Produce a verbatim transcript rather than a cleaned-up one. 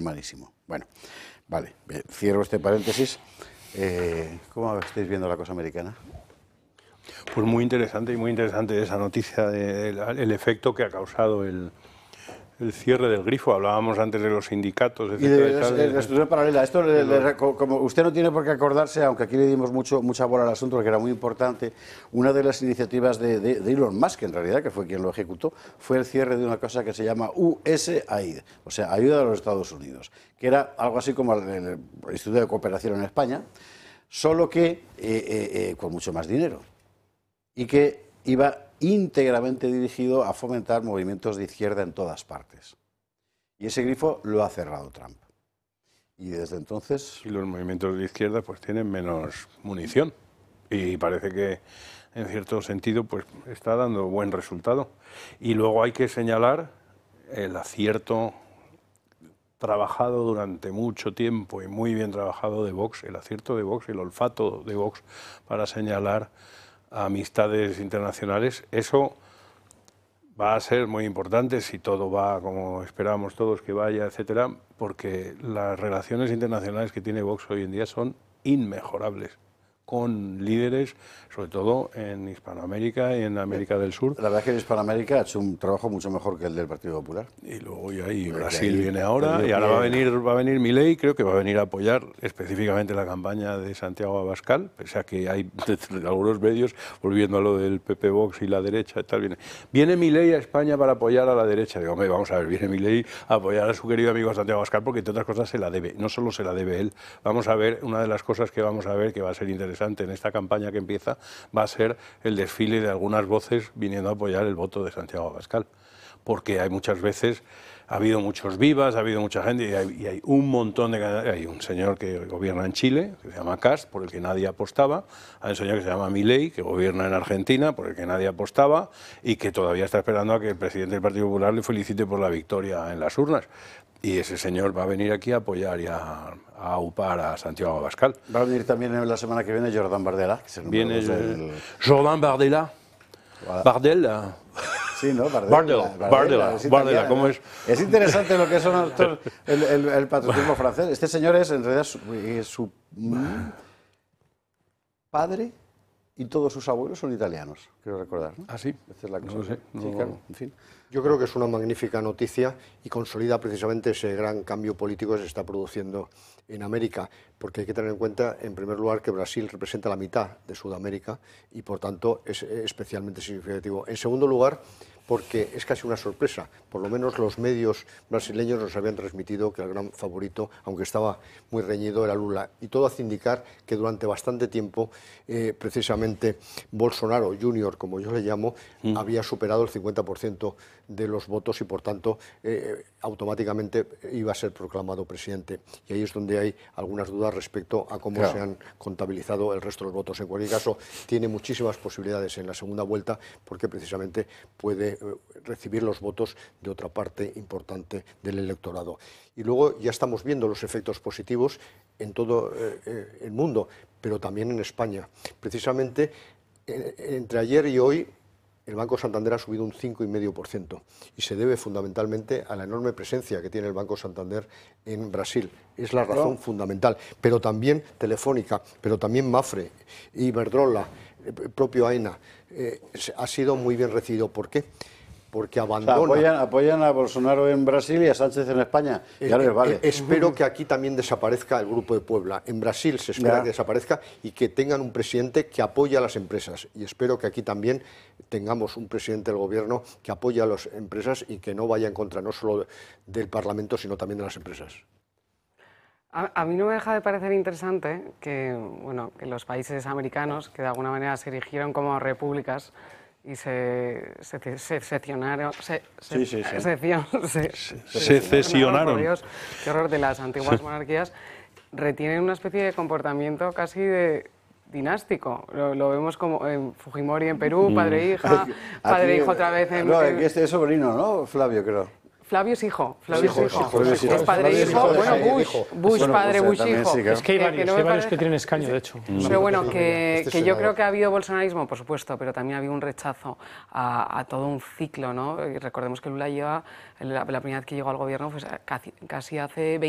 hermanísimo. Bueno, vale, cierro este paréntesis. Eh, ¿Cómo estáis viendo la cosa americana? Pues muy interesante y muy interesante esa noticia del de, el efecto que ha causado el, el cierre del grifo. Hablábamos antes de los sindicatos, etcétera. Y de, y tal, de, de la estructura paralela. Esto, le, le, como usted no tiene por qué acordarse, aunque aquí le dimos mucho, mucha bola al asunto, porque era muy importante, una de las iniciativas de, de, de Elon Musk, en realidad, que fue quien lo ejecutó, fue el cierre de una cosa que se llama U S A I D, o sea, Ayuda a los Estados Unidos, que era algo así como el, el Instituto de Cooperación en España, solo que eh, eh, eh, con mucho más dinero, y que iba íntegramente dirigido a fomentar movimientos de izquierda en todas partes. Y ese grifo lo ha cerrado Trump. Y desde entonces... Y los movimientos de izquierda pues tienen menos munición. Y parece que, en cierto sentido, pues está dando buen resultado. Y luego hay que señalar el acierto trabajado durante mucho tiempo y muy bien trabajado de Vox, el acierto de Vox, el olfato de Vox para señalar a amistades internacionales. Eso va a ser muy importante si todo va como esperamos todos que vaya, etcétera, porque las relaciones internacionales que tiene Vox hoy en día son inmejorables, con líderes, sobre todo en Hispanoamérica y en América del Sur. La verdad es que en Hispanoamérica ha hecho un trabajo mucho mejor que el del Partido Popular. Y luego ya y Brasil viene ahora, y ahora va a venir, va a venir Milei, creo que va a venir a apoyar específicamente la campaña de Santiago Abascal, pese a que hay algunos medios, volviendo a lo del P P Vox y la derecha y tal, viene, viene Milei a España para apoyar a la derecha. Digo, hombre, vamos a ver, viene Milei a apoyar a su querido amigo Santiago Abascal porque entre otras cosas se la debe, no solo se la debe él. Vamos a ver, una de las cosas que vamos a ver que va a ser interesante en esta campaña que empieza va a ser el desfile de algunas voces viniendo a apoyar el voto de Santiago Abascal, porque hay muchas veces, ha habido muchos vivas, ha habido mucha gente y hay, y hay un montón de... Hay un señor que gobierna en Chile, que se llama Kast, por el que nadie apostaba, hay un señor que se llama Milei, que gobierna en Argentina, por el que nadie apostaba y que todavía está esperando a que el presidente del Partido Popular le felicite por la victoria en las urnas. Y ese señor va a venir aquí a apoyar y a, a aupar a Santiago Abascal. Va a venir también la semana que viene Jordan Bardella. Que se viene del... Jordan Bardella. Bardella. Sí, ¿no? Bardella. Bardella. Bardella, Bardella. es, Bardella. ¿Cómo es? Es interesante lo que son estos, el, el, el patriotismo francés. Este señor es en realidad su, su padre y todos sus abuelos son italianos, creo recordar, ¿no? Ah, sí. Esta es la cosa. No sé. No, sí, claro, en fin. Yo creo que es una magnífica noticia y consolida precisamente ese gran cambio político que se está produciendo en América, porque hay que tener en cuenta, en primer lugar, que Brasil representa la mitad de Sudamérica y, por tanto, es especialmente significativo. En segundo lugar, porque es casi una sorpresa, por lo menos los medios brasileños nos habían transmitido que el gran favorito, aunque estaba muy reñido, era Lula, y todo hace indicar que durante bastante tiempo, eh, precisamente Bolsonaro junior, como yo le llamo, mm. había superado el cincuenta por ciento de los votos y, por tanto, eh, automáticamente iba a ser proclamado presidente. Y ahí es donde hay algunas dudas respecto a cómo claro. se han contabilizado el resto de los votos. En cualquier caso, tiene muchísimas posibilidades en la segunda vuelta porque precisamente puede recibir los votos de otra parte importante del electorado. Y luego ya estamos viendo los efectos positivos en todo eh, el mundo, pero también en España. Precisamente, eh, entre ayer y hoy, el Banco Santander ha subido un cinco coma cinco por ciento y se debe fundamentalmente a la enorme presencia que tiene el Banco Santander en Brasil. Es la razón no. fundamental, pero también Telefónica, pero también Mafre, Iberdrola, el propio AENA, eh, ha sido muy bien recibido. ¿Por qué? Porque abandona... O sea, apoyan, apoyan a Bolsonaro en Brasil y a Sánchez en España. Ya eh, les vale. Eh, espero que aquí también desaparezca el Grupo de Puebla. En Brasil se espera ya. que desaparezca y que tengan un presidente que apoye a las empresas. Y espero que aquí también tengamos un presidente del gobierno que apoye a las empresas y que no vaya en contra no solo del Parlamento, sino también de las empresas. A, a mí no me deja de parecer interesante que, bueno, que los países americanos, que de alguna manera se erigieron como repúblicas, y se, se, se seccionaron, se, sí, sí, sí. sección, se, se, se secesionaron, por Dios, qué horror, de las antiguas monarquías, retienen una especie de comportamiento casi de dinástico. Lo, lo vemos como en Fujimori en Perú, padre e hija, padre e hijo otra vez en... No, aquí este es sobrino, ¿no? Flavio, creo. Flavio es hijo, Flavio es hijo, hijo. Flavio es hijo. Es padre e hijo, bueno, Bush, Bush bueno, padre, Bush, Bush hijo. Sí, claro. Es que hay varios, que, no hay varios parece... que tienen escaño, de hecho. Mm. Pero bueno, que, este que yo creo que ha habido bolsonarismo, por supuesto, pero también ha habido un rechazo a, a todo un ciclo, ¿no? Y recordemos que Lula lleva, la, la primera vez que llegó al gobierno, pues casi, casi hace veinte